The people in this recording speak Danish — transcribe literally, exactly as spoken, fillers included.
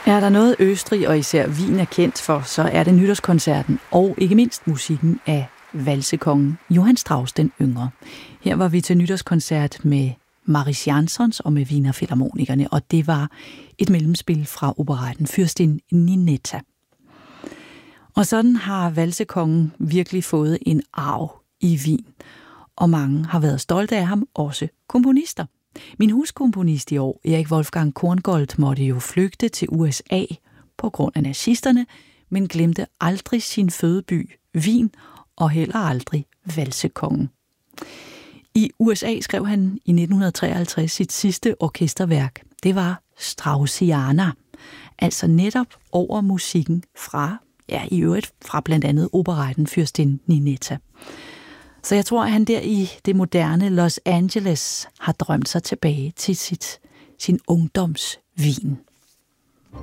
Er der noget Østrig og især Wien er kendt for, så er det nytårskoncerten og ikke mindst musikken af valsekongen Johann Strauss den yngre. Her var vi til nytårskoncert med Mariss Jansons og med Wiener Filharmonikerne, og det var et mellemspil fra operetten Fürstin Ninetta. Og sådan har valsekongen virkelig fået en arv i Wien, og mange har været stolte af ham, også komponister. Min huskomponist i år, Erik Wolfgang Korngold, måtte jo flygte til U S A på grund af nazisterne, men glemte aldrig sin fødeby, Wien, og heller aldrig valsekongen. I U S A skrev han i nitten treoghalvtreds sit sidste orkesterværk. Det var Straussiana, altså netop over musikken fra, ja i øvrigt fra blandt andet operetten Fürstin Ninetta. Så jeg tror, at han der i det moderne Los Angeles har drømt sig tilbage til sit, sin ungdoms Wien.